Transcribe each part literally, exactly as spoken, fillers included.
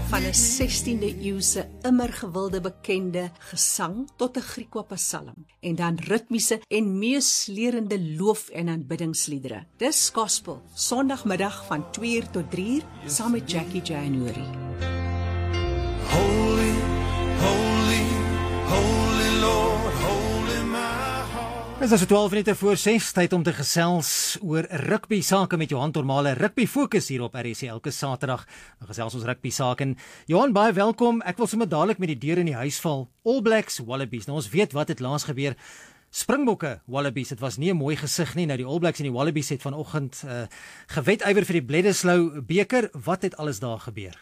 Van 'n sestiende eeuse immer gewilde bekende gesang tot 'n Griekwa psalm en dan ritmiese en meeslerende loof- en aanbiddingsliedere. Dis gospel, Sondagmiddag van twee uur tot drie uur saam met Jackie January. Holy, holy, holy Lord, holy my heart. Dit is twaalf minute voor ses, tyd om te gesels oor rugby sake met Johan Tormale. Rugby Fokus hier op R S C elke Saterdag. Dan gesels ons rugby sake. En Johan, baie welkom. Ek wil sommer dadelik met die deur in die huis val. All Blacks, Wallabies. Nou ons weet wat het laas gebeur. Springbokke, Wallabies. Dit was nie 'n mooi gesig nie. Nou die All Blacks en die Wallabies het vanoggend uh, gewedywer vir die Bledisloe beker. Wat het alles daar gebeur?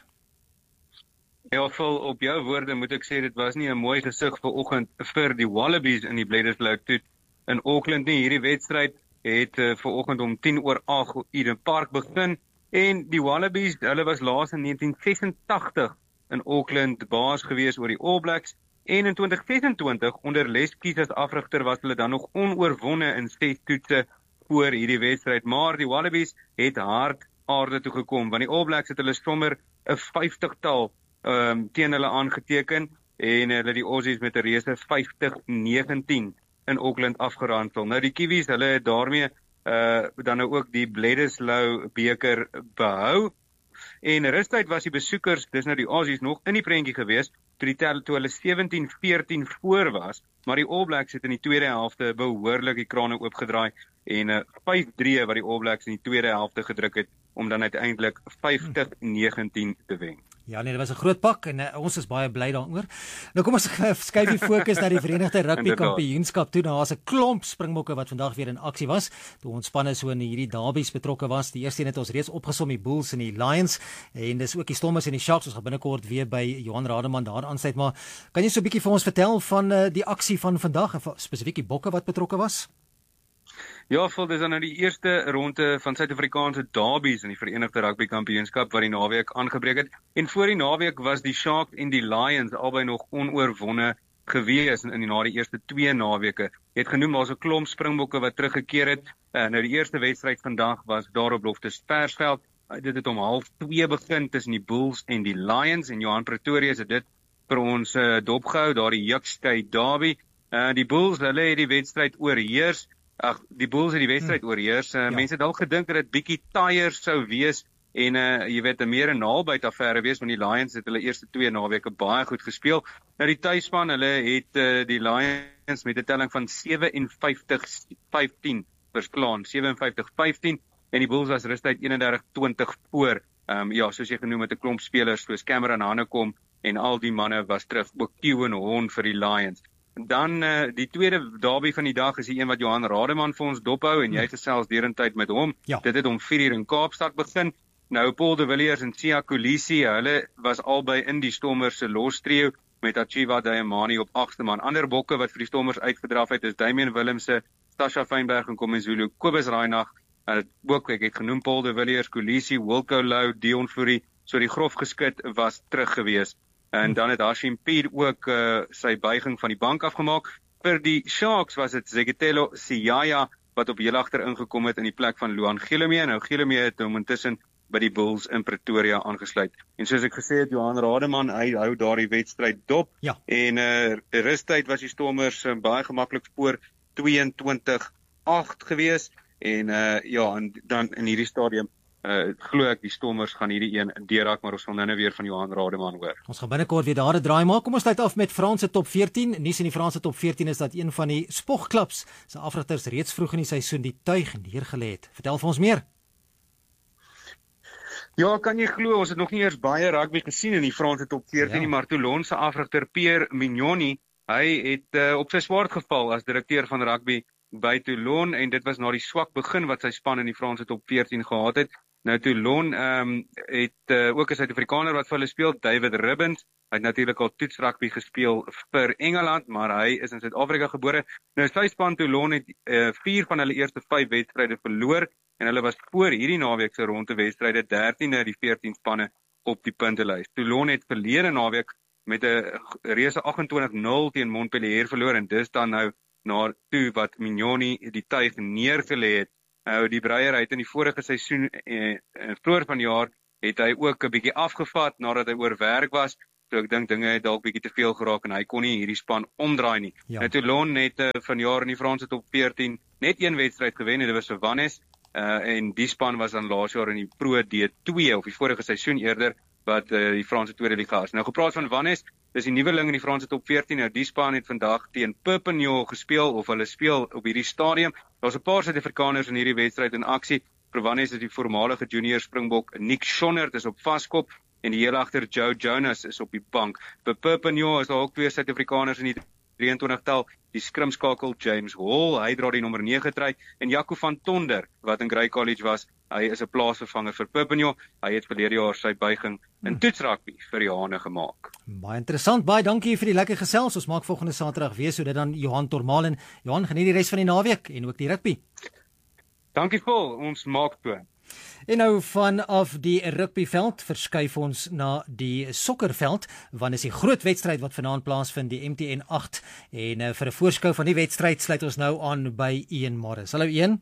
Ja, vol op jou woorde moet ek sê dit was nie 'n mooi gesig vanoggend vir die Wallabies in die Bledisloe toet in Auckland nie. Hierdie wedstryd het uh, vanoggend om tien oor agt Eden Park begin en die Wallabies, hulle was laas in negentien sesentagtig in Auckland baas gewees oor die All Blacks en in twintig sesentwintig onder Les Kies as afrigter was hulle dan nog onoorwonne in ses toetse voor hierdie wedstryd, maar die Wallabies het hard aarde toe gekom want die All Blacks het hulle sommer 'n vyftigtal um, teen hulle aangeteken en hulle die Aussies met 'n reuse vyftig negentien in Auckland afgeronsel. Nou die Kiwis, hulle het daarmee uh, dan nou ook die Bledisloe beker behou. En rustyd was die besoekers, dis nou die Aussies nog in die prentjie gewees, toe die tel toe hulle sewentien veertien voor was, maar die All Blacks het in die tweede helfte behoorlik die krane oopgedraai en uh, vyf drie wat die All Blacks in die tweede helfte gedruk het om dan uiteindelik vyftig negentien te wen. Ja nee, dit was 'n groot pak en uh, ons is baie bly daaroor. Nou kom ons skuif die fokus na die Verenigde Rugby Kampioenskap toe. Nou daar's 'n klomp Springbokke wat vandag weer in aksie was. Toe ons spanne so in hierdie derbies betrokke was. Die eerste een het ons reeds opgesom, die Bulls en die Lions en dis ook die Stormers en die Sharks. Ons gaan binnekort weer by Johan Rademan daar aansluit, maar kan jy so 'n bietjie vir ons vertel van uh, die aksie van vandag en spesifiek die bokke wat betrokke was? Ja, vol, dis dan nou die eerste ronde van Suid-Afrikaanse derbies in die Verenigde Rugby Kampioenskap wat die naweek aangebreek het. En voor die naweek was die Sharks en die Lions albei nog onoorwonne gewees in, in die na die eerste twee naweke. Jy het genoem daar's 'n klomp Springbokke wat teruggekeer het. Uh, nou die eerste wedstryd vandag was daar op Loftus Versveld. Uh, dit het om half twee begin tussen die Bulls en die Lions en Johan Pretorius het dit vir ons uh, dopgehou, daar die Jukskei derby. Uh, die Bulls, hulle het die wedstryd oorheers. Ag, die Bulls het die wedstryd hmm. oorheers. Uh, ja. Mense het al gedink dat dit bietjie taier sou wees en uh, jy weet 'n meer 'n naalbyt affære wees want die Lions het hulle eerste twee naweke baie goed gespeel. Nou die tuisspan, hulle het uh, die Lions met 'n telling van sewenvyftig vyftien verslaan, sewenvyftig vyftien en die Bulls was rustyd eenendertig twintig voor. Um, ja, soos jy genoem het 'n klomp spelers soos Cameron Hanekom en al die manne was terug, ook Kewen Hon vir die Lions. Dan uh, die tweede derby van die dag is die een wat Johan Rademan vir ons dophou en jy gesels derentyd met hom. Ja. Dit het om vier uur in Kaapstad begin. Nou Paul de Villiers en Sia Kolisi, hulle was albei in die Stormers se lostrio met Achiva Diamani op agste man. Ander bokke wat vir die Stormers uitgedraf het is Damian Willemse, Stasha Feinberg en Komizulu, Kobus Reinagh. En ook ek het genoem Paul de Villiers, Kolisi, Wilco Lou, Dion Fourie, so die grof geskit was terug gewees. En dan het Hashim Pier ook uh, sy buiging van die bank afgemaak. Vir die Sharks was dit Zeketelo Siyaya wat op heel agter ingekom het in die plek van Luan Gelomee. Nou Gelomee het hom intussen by die Bulls in Pretoria aangesluit. En soos ek gesê het, Johan Rademan, hy hou daardie wedstryd dop. Ja. En uh, rustyd was die Stormers uh, baie gemaklik voor tweeëntwintig agt gewees. En uh, ja, en dan in hierdie stadium Uh, glo ek die Stormers gaan hierdie een deurraak, maar ons sal nou weer van Johan Rademan hoor. Ons gaan binnekort weer daar 'n draai maak. Kom ons sluit af met Franse top veertien. Nuus in die Franse top veertien is dat een van die spogklubs se afrigters reeds vroeg in die seisoen die tuig neergelê het. Vertel vir ons meer. Ja, kan jy glo, ons het nog nie eers baie rugby gesien in die Franse top veertien ja. nie, maar Toulon se afrigter Pierre Mignoni, hy het uh, op sy swaard geval as direkteur van rugby by Toulon en dit was na die swak begin wat sy span in die Franse top veertien gehad het. Nou Toulon um, het uh, ook 'n Suid-Afrikaner wat vir hulle speel, David Ribbons. Hy het natuurlik al toetsrugby gespeel vir Engeland, maar hy is in Suid-Afrika gebore. Nou sy span Toulon het uh, vier van hulle eerste vyf wedstryde verloor en hulle was voor hierdie naweek se ronde wedstryde dertiende uit die veertien spanne op die puntelys. Toulon het verlede naweek met 'n reuse agt-en-twintig nul teen Montpellier verloor en dis dan nou na toe wat Mignoni die tuig neergelê het. Nou die Breier het in die vorige seisoen eh, vroeër vanjaar het hy ook 'n bietjie afgevat nadat hy oor werk was. So ek dink dinge het dalk bietjie te veel geraak en hy kon nie hierdie span omdraai nie. Ja. Nou Toulon het uh, vanjaar in die Franse top veertien net een wedstryd gewen en dit was vir Vannes. Uh, en die span was dan laas jaar in die Pro D twee of die vorige seisoen eerder wat uh, die Franse tweede liga is. Nou gepraat van Vannes, dis die nuweling in die Franse top veertien. Nou die span het vandag teen Perpignan gespeel of hulle speel op hierdie stadium. Daar's 'n paar Suid-Afrikaners in hierdie wedstryd in aksie. Vir Vannes is die voormalige junior Springbok Nick Schonnert is op vaskop en die heel agter Joe Jonas is op die bank. By Perpignan is daar ook twee Suid-Afrikaners in die drieëntwintig-tal, die skrimskakel James Hall, hy dra die nommer nege trui, en Jaco van Tonder, wat in Grey College was, hy is 'n plaasvervanger vir Perpignan, hy het verlede jaar sy buiging in toetsrugby vir die Hane gemaak. Baie interessant, baie dankie vir die lekker gesels, ons maak volgende Saterdag weer so dit dan Johan Tormalen. Johan, geniet die res van die naweek en ook die rugby. Dankie vol, ons maak toe. En nou vanaf die rugbyveld verskuif ons na die sokkerveld, want is die groot wedstryd wat vanaand plaasvind, die M T N agt, en uh, vir 'n voorskou van die wedstryd sluit ons nou aan by Ian Morris. Hallo Ian.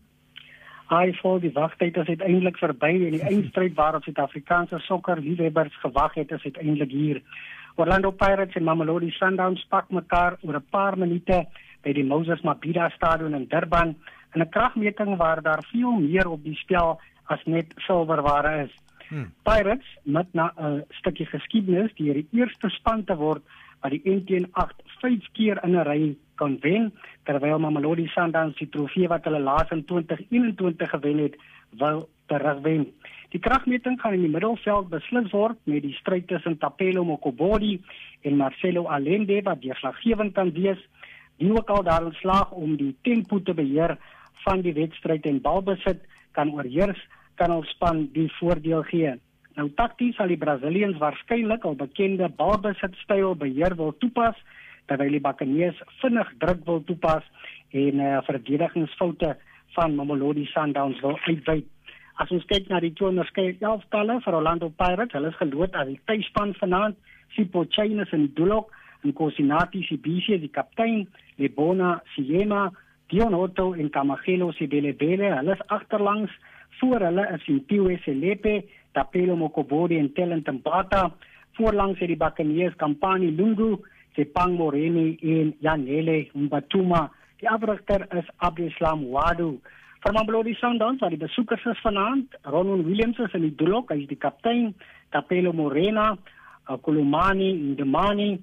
Hy voel die wagtyd is uiteindelik verby en die eindstryd waarop Suid-Afrikaanse sokkerliefhebbers gewag het is uiteindelik hier. Orlando Pirates en Mamelodi Sundowns pak mekaar oor 'n paar minute by die Moses Mabhida Stadion in Durban in 'n kragmeting waar daar veel meer op die spel as net silverware is. Hmm. Pirates, met na 'n uh, stukkie geskiedenis, die die eerste span te word wat die M T N agt vyf keer in 'n ry kan wen, terwyl Mamelodi Sundowns die trofee wat hulle laas in twintig eenentwintig gewen het, wil terugwen. Die kragmeting gaan in die middelveld beslis word met die stryd tussen Tapelo Mokobodi en Marcelo Allende wat deurslaggewend kan wees, die ook al daarin slaag om die tempo te beheer van die wedstryd en balbesit kan oorheers, kan ons span die voordeel gee. Nou takties sal die Brazilians waarskynlik al bekende balbesitstyl beheer wil toepas, terwyl die Buccaneers vinnig druk wil toepas en uh, verdedigingsfoute van Mamelodi Sundowns wil uitwyd. As ons kyk na die twee onderskeie elftalle vir Orlando Pirates, hulle is geloot as die tuisspan vanaand, Sipho Chain is in die doelhok, en Kosinati Sibisi is die kaptein, Lebona Siema, Dion Otto en Kamagelo Sibelebele, hulle is agterlangs, voor hulle is Simpiwe Selepe, Tapelo Mokobodi en Talent Mbata, voorlangs het die Buccaneers Kampani Lungu, Sepang Moreni en Janele Mbatuma, die afrigter is Abdeslam Wadu. Vir Mamelodi Sundowns, waar die besoekers is vanaand, Ronwen Williams is in die doelhok, hy is die kaptein, Tapelo Morena, Kolomani Ndemani,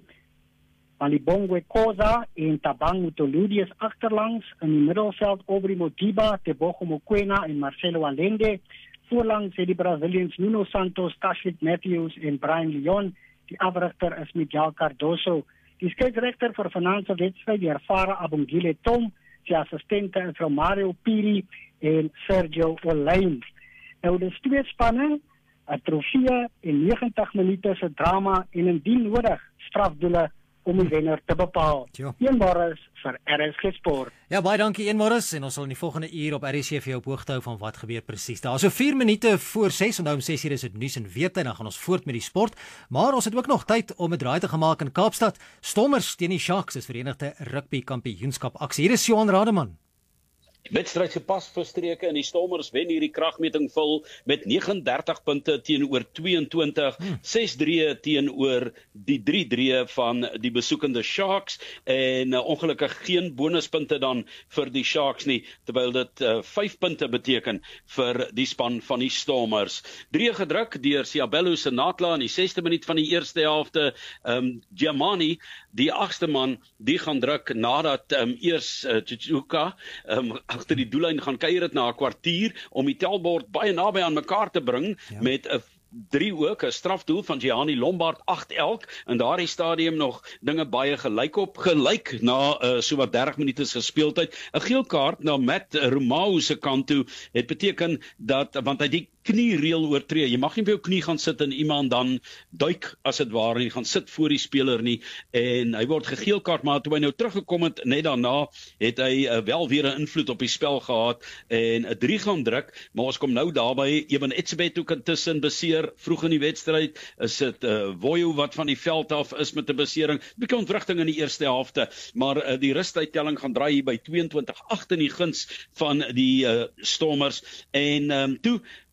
Malibongwe Koza en Tabang Mutoludi is agterlangs, in die middelveld Aubrey Modiba, Tebogo Mokoena en Marcelo Allende, voorlangs het die Brazilians Nuno Santos, Tashik Matthews en Brian Leon, die afrigter is Miguel Cardoso. Die skeieregter vir vanaand se wedstryd, die ervare Abongile Tom, sy assistente is Romario Piri en Sergio Olein. Nou dis twee spanne, 'n trofee en negentig minute se drama en indien nodig strafdoele om die wenner te bepaal. Ian Morris vir R S G Sport. Ja, baie dankie Ian Morris, en ons sal in die volgende uur op R S G vir jou op hoogte hou van wat gebeur presies. Daar is so vier minute voor ses, en nou om ses uur is dit nuus en weerte, en dan gaan ons voort met die sport, maar ons het ook nog tyd om 'n draai te gemaak in Kaapstad. Stormers teen die Sharks is Verenigde Rugby Kampioenskap aksie. Hier is Johan Rademan. Die wedstryd gepas verstreke en die Stormers wen hierdie kragmeting vol met negenendertig punte teenoor tweeëntwintig, hmm. ses drie teenoor die drie drie van die besoekende Sharks, en uh, ongelukkig geen bonuspunte dan vir die Sharks nie, terwyl dit uh, vyf punte beteken vir die span van die Stormers. Drie gedruk deur Siabelo Senatla in die sesde minuut van die eerste helfte. um, Giamani, die agste man, die gaan druk nadat um, eers uh, Tsutsuka um, agter die doellyn gaan kuier het na 'n kwartier om die telbord baie naby aan mekaar te bring, ja. met 'n drie ook, 'n strafdoel van Gianni Lombard, agt elk, in daardie stadium nog dinge baie gelyk op, gelyk na uh, so wat dertig minute gespeeldheid. 'n Geel kaart na Matt Romao se kant toe het beteken dat, want hy die kniereël oortree. Jy mag nie by jou knie gaan sit en iemand dan duik as dit ware nie, gaan sit voor die speler nie, en hy word gegeel kaart, maar toe hy nou teruggekom het, net daarna het hy uh, wel weer 'n invloed op die spel gehad en 'n drie gaan druk, maar ons kom nou daarby, Evan Etzebeth ook intussen beseer, vroeg in die wedstryd, is dit uh, Voyo wat van die veld af is met 'n besering, bietjie ontwrigting in die eerste helfte, maar uh, die rustuittelling gaan draai hier by tweeëntwintig agt in die guns van die uh, Stormers, en um, toe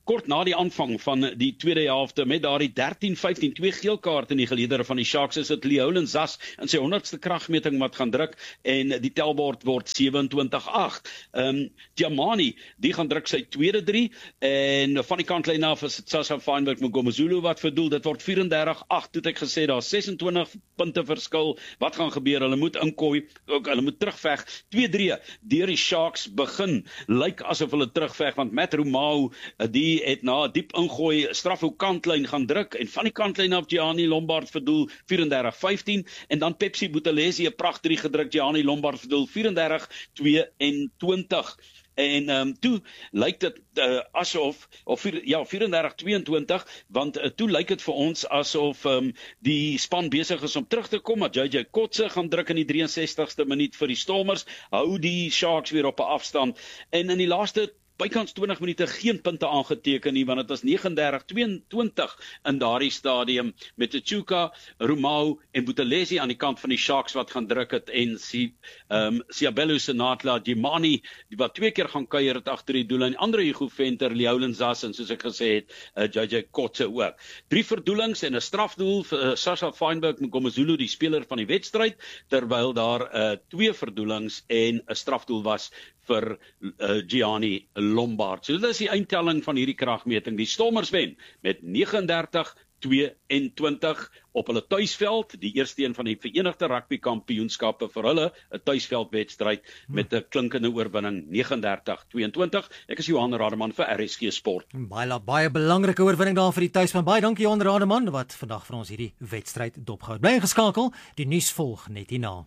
kort na die aanvang van die tweede helfte met daardie dertien vyftien twee geel kaarte in die geleedere van die Sharks is dit Leolin Zas in sy honderdste kragmeting wat gaan druk en die telbord word sewe-en-twintig agt. Ehm um, Djamani, die gaan druk sy tweede drie en van die kantlyn af is dit Sasha Feinberg Mngomezulu wat verdoel, dit word vyf-en-dertig agt, toe het ek gesê daar ses-en-twintig punte verskil. Wat gaan gebeur? Hulle moet inkooi, ook hulle moet terugveg. twee drie deur die Sharks begin. Lyk asof hulle terugveg want Matt Romao, die het na 'n diep ingooi strafhoek kantlyn gaan druk en van die kantlyn af Gianni Lombard verdoel vyf-en-dertig vyftien en dan Pepsi Buthelezi 'n pragt drie gedruk, Gianni Lombard verdoel vyf-en-dertig twee-en-twintig. En um, toe lyk dit uh, asof, of ja, vyf-en-dertig twee-en-twintig, want uh, toe lyk dit vir ons asof um, die span besig is om terug te kom, maar J J Kotse gaan druk in die drie-en-sestigste minuut vir die Stormers, hou die Sharks weer op 'n afstand, en in die laaste bykans twintig minute geen punte aangeteken nie, want dit was nege-en-dertig twee-en-twintig in daardie stadium, met Tchuka, Romao en Buthelezi aan die kant van die Sharks wat gaan druk het, en si, um, Siabelo Senatla, Djimani, die wat twee keer gaan kuier het agter die doel, en Andre Hugo Venter, Leolin Zas, en soos ek gesê het, uh, J J Kotse ook. Drie verdoelings en 'n strafdoel vir uh, Sasha Feinberg Mngomezulu, die speler van die wedstryd, terwyl daar uh, twee verdoelings en 'n strafdoel was vir uh, Gianni Lombard. So dit is die eindtelling van hierdie kragmeting. Die Stormers wen met nege-en-dertig twee-en-twintig op hulle tuisveld, die eerste een van die Verenigde Rugby Kampioenskappe vir hulle, 'n tuisveldwedstryd met 'n klinkende oorwinning nege-en-dertig twee-en-twintig. Ek is Johan Rademan vir R S G Sport. Baie baie belangrike oorwinning daar vir die tuispan. Baie dankie Johan Rademan wat vandag vir ons hierdie wedstryd dopgehou het. Bly ingeskakel, die nuus volg net hierna.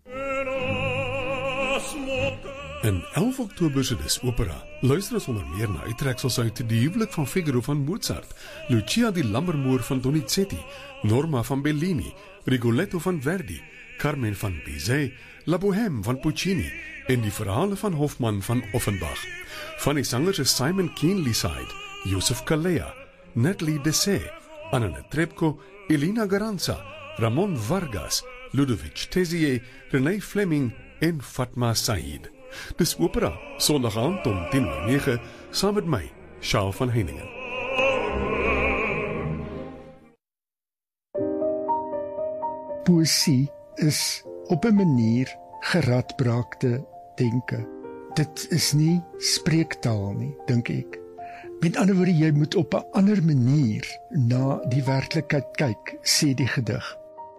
In elf Oktober se Dis Opera luister ons onder meer na uittreksels uit Die Huwelik van Figaro van Mozart, Lucia di Lammermoor van Donizetti, Norma van Bellini, Rigoletto van Verdi, Carmen van Bizet, La Bohème van Puccini en die verhale van Hofmann van Offenbach. Van die sangers is Simon Keenlyside, Joseph Kalea, Natalie Dessay, Anna Netrebko, Elena Garanza, Ramon Vargas, Ludovic Tezier, René Fleming en Fatma Said. Dis Opera, Sondag aand om tien oor nege, saam met my, Charles van Heiningen. Poesie is op 'n manier geradbraakte denke. Dit is nie spreektaal nie, dink ek. Met ander woorde, jy moet op 'n ander manier na die werklikheid kyk, sê die gedig.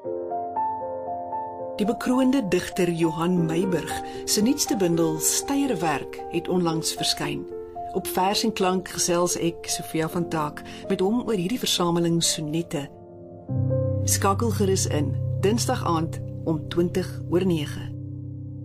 Die bekroonde digter Johan Meiburg se nuutste bundel Steyerwerk het onlangs verskyn. Op Vers en Klank gesels ek, Sofia van Taak, met hom oor hierdie versameling sonette. Skakel gerus in, Dinsdag aand om twintig oor nege.